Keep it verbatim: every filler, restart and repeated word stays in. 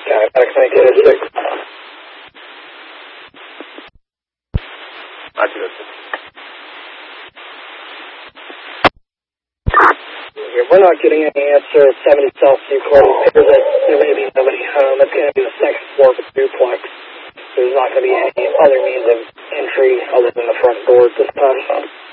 Got it. X nineteen oh six. nineteen oh six. We're not getting any answer at seventy South Seaport. It appears that there may be nobody home. It's going to be the second floor of the duplex. There's not going to be any other means of entry other than the front door at this time.